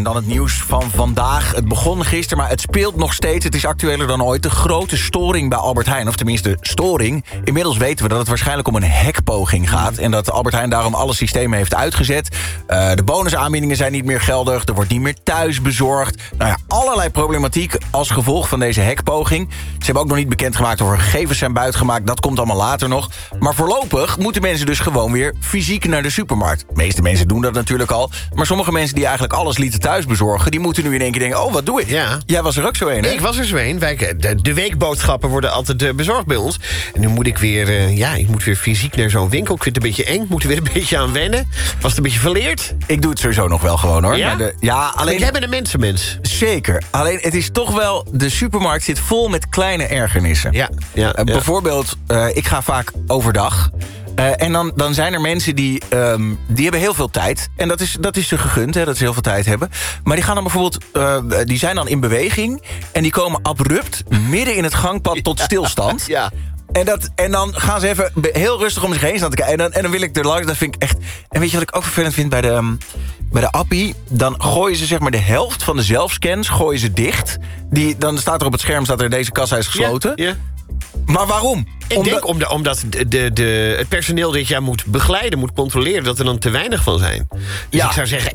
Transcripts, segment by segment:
En dan het nieuws van vandaag. Het begon gisteren, maar het speelt nog steeds. Het is actueler dan ooit. De grote storing bij Albert Heijn. Of tenminste, storing. Inmiddels weten we dat het waarschijnlijk om een hackpoging gaat. En dat Albert Heijn daarom alle systemen heeft uitgezet. De bonusaanbiedingen zijn niet meer geldig. Er wordt niet meer thuis bezorgd. Nou ja, allerlei problematiek als gevolg van deze hackpoging. Ze hebben ook nog niet bekendgemaakt of er gegevens zijn buitgemaakt. Dat komt allemaal later nog. Maar voorlopig moeten mensen dus gewoon weer fysiek naar de supermarkt. De meeste mensen doen dat natuurlijk al. Maar sommige mensen die eigenlijk alles lieten thuis bezorgen, die moeten nu in één keer denken, oh, wat doe ik? Ja. Jij was er ook zo een, hè? Ik was er zo een. De weekboodschappen worden altijd bezorgd bij ons. En nu moet ik weer, ik moet weer fysiek naar zo'n winkel. Ik vind het een beetje eng. Ik moet er weer een beetje aan wennen. Was het een beetje verleerd? Ik doe het sowieso nog wel gewoon, hoor. Ja? Maar alleen... Jij bent een mensenmens. Zeker. Alleen, het is toch wel... De supermarkt zit vol met kleine ergernissen. Ja. Bijvoorbeeld, ik ga vaak overdag. En dan zijn er mensen die hebben heel veel tijd. En dat is ze gegund, hè, dat ze heel veel tijd hebben. Maar die gaan dan bijvoorbeeld... die zijn dan in beweging. En die komen abrupt midden in het gangpad tot stilstand. Ja. En dan gaan ze even heel rustig om zich heen staan te kijken. En dan wil ik er langs. Dat vind ik echt... En weet je wat ik ook vervelend vind bij de appie? Dan gooien ze zeg maar de helft van de zelfscans gooien ze dicht. Dan staat er op het scherm, deze kassa is gesloten. Ja. Maar waarom? Ik denk omdat het personeel dit jaar moet begeleiden, moet controleren, dat er dan te weinig van zijn. Dus ik zou zeggen,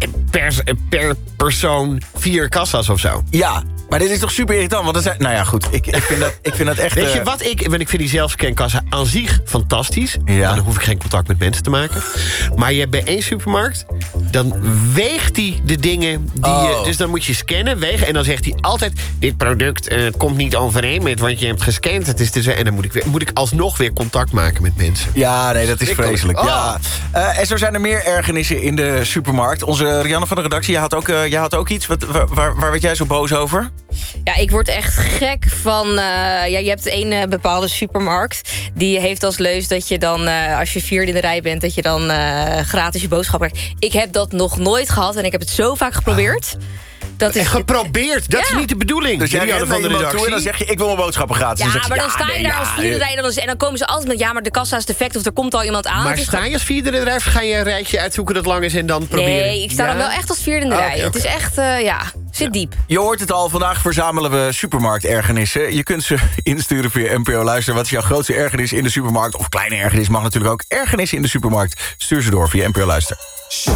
per persoon 4 kassa's of zo. Ja, maar dit is toch super irritant? Want nou ja, goed, ik vind dat echt... Weet je wat ik vind die zelfscankassa aan zich fantastisch. Ja. Dan hoef ik geen contact met mensen te maken. Maar je hebt bij één supermarkt, dan weegt hij de dingen die je... Dus dan moet je scannen, wegen. En dan zegt hij altijd, dit product komt niet overeen met wat je hebt gescand. Het is dus, en dan moet ik alsnog weer contact maken met mensen. Ja, nee, dat is vreselijk. Oh. Ja. En zo zijn er meer ergernissen in de supermarkt. Onze Rianne van de redactie, jij had ook iets. Waar werd jij zo boos over? Ja, ik word echt gek van... je hebt één bepaalde supermarkt. Die heeft als leus dat je dan, als je 4e in de rij bent, dat je dan gratis je boodschappen krijgt. Ik heb dat nog nooit gehad en ik heb het zo vaak geprobeerd. Dat is geprobeerd? Dat is niet de bedoeling. Dus jij rent van de redactie en dan zeg je, ik wil mijn boodschappen gratis. Ja, maar dan sta je daar als 4e rij en dan komen ze altijd met, ja, maar de kassa is defect of er komt al iemand aan. Maar sta je als 4e rij of ga je een rijtje uitzoeken dat lang is en dan proberen? Nee, ik sta dan wel echt als 4e in de rij. Okay. Het is echt, zit diep. Je hoort het al, vandaag verzamelen we supermarktergernissen. Je kunt ze insturen via NPO Luister. Wat is jouw grootste ergernis in de supermarkt? Of kleine ergernis mag natuurlijk ook. Ergernissen in de supermarkt. Stuur ze door via NPO Luister.